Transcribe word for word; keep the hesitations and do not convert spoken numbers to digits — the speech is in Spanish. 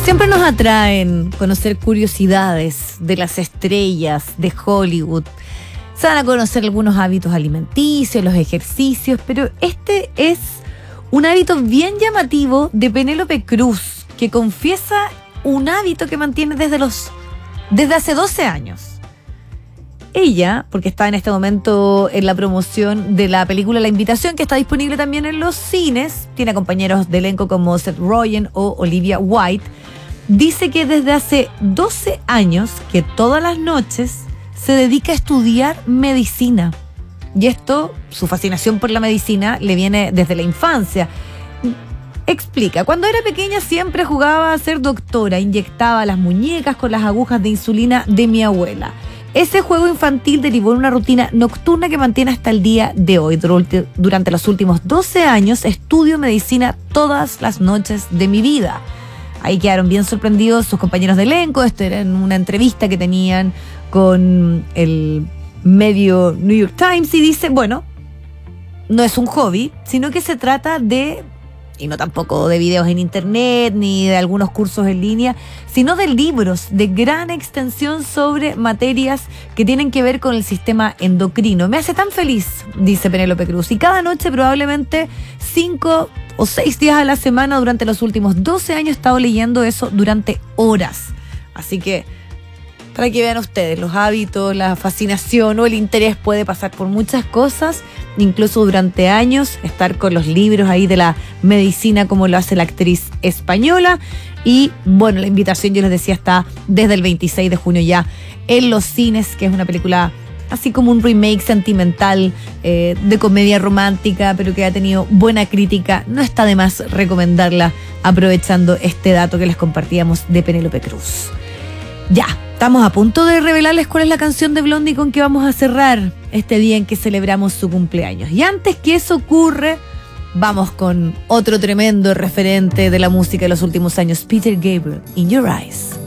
Siempre nos atraen conocer curiosidades de las estrellas de Hollywood. Se van a conocer algunos hábitos alimenticios, los ejercicios, pero este es un hábito bien llamativo de Penélope Cruz, que confiesa un hábito que mantiene desde los desde hace doce años. Ella, porque está en este momento en la promoción de la película La Invitación, que está disponible también en los cines, tiene a compañeros de elenco como Seth Rogen o Olivia Wilde, dice que desde hace doce años que todas las noches se dedica a estudiar medicina. Y esto, su fascinación por la medicina, le viene desde la infancia. Explica, cuando era pequeña siempre jugaba a ser doctora, inyectaba las muñecas con las agujas de insulina de mi abuela. Ese juego infantil derivó en una rutina nocturna que mantiene hasta el día de hoy. Durante los últimos doce años estudio medicina todas las noches de mi vida. Ahí quedaron bien sorprendidos sus compañeros de elenco. Esto era en una entrevista que tenían con el medio New York Times y dice, bueno, no es un hobby, sino que se trata de, y no tampoco de videos en internet ni de algunos cursos en línea, sino de libros de gran extensión sobre materias que tienen que ver con el sistema endocrino. Me hace tan feliz, dice Penélope Cruz, y cada noche probablemente cinco o seis días a la semana durante los últimos doce años he estado leyendo eso durante horas. Así que, para que vean ustedes, los hábitos, la fascinación o el interés puede pasar por muchas cosas, incluso durante años, estar con los libros ahí de la medicina como lo hace la actriz española. Y bueno, La Invitación, yo les decía, está desde el veintiséis de junio ya en los cines, que es una película así como un remake sentimental eh, de comedia romántica, pero que ha tenido buena crítica. No está de más recomendarla aprovechando este dato que les compartíamos de Penélope Cruz. Ya, estamos a punto de revelarles cuál es la canción de Blondie con que vamos a cerrar este día en que celebramos su cumpleaños. Y antes que eso ocurre, vamos con otro tremendo referente de la música de los últimos años, Peter Gabriel, In Your Eyes.